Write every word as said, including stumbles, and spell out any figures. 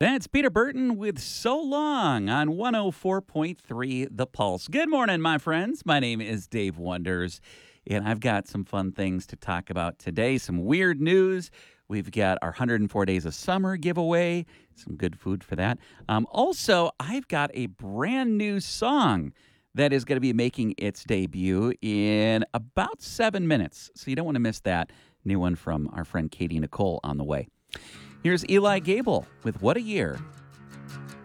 That's Peter Burton with So Long on one oh four point three The Pulse. Good morning, my friends. My name is Dave Wonders, and I've got some fun things to talk about today. Some weird news. We've got our one hundred four Days of Summer giveaway, some good food for that. Um, also, I've got a brand new song that is going to be making its debut in about seven minutes, so you don't want to miss that. New one from our friend Katie Nicole on the way. Here's Eli Gable with What a Year.